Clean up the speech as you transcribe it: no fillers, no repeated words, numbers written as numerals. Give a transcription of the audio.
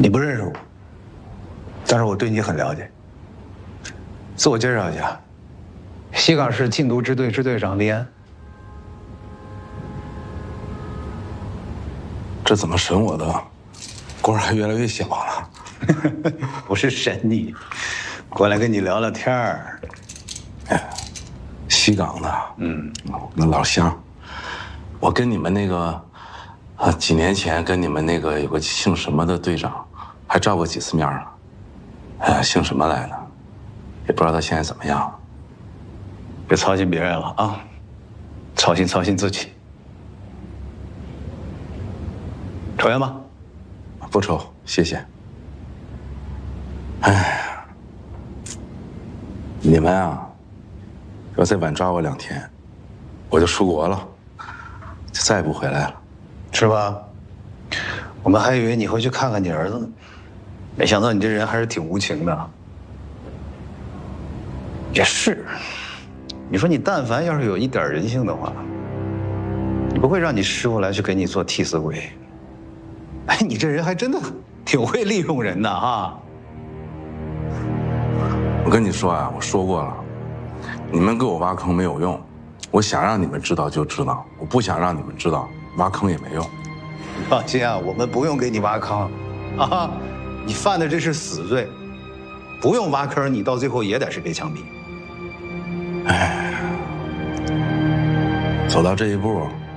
你不认识我，但是我对你很了解。自我介绍一下，西港市禁毒支队支队长李安。 这怎么审我的官还越来越小了？ 不是审你，过来跟你聊聊天儿。 哎，西港的，那老乡，我跟你们那个几年前跟你们那个有个姓什么的队长，还照过几次面了。姓什么来的？也不知道他现在怎么样了。 别操心别人了啊，操心自己。抽烟吧。 不抽，谢谢。哎，你们啊，要再晚抓我2天，我就出国了，就再也不回来了， 是吧？我们还以为你会去看看你儿子呢，没想到你这人还是挺无情的。也是，你说你但凡要是有一点人性的话，你不会让你师傅来去给你做替死鬼。哎，你这人还真的挺会利用人的哈。 我跟你说啊，我说过了，你们给我挖坑没有用，我想让你们知道就知道，我不想让你们知道，挖坑也没用。 你放心啊，我们不用给你挖坑，啊，你犯的这是死罪，不用挖坑，你到最后也得是被枪毙。 哎，走到这一步。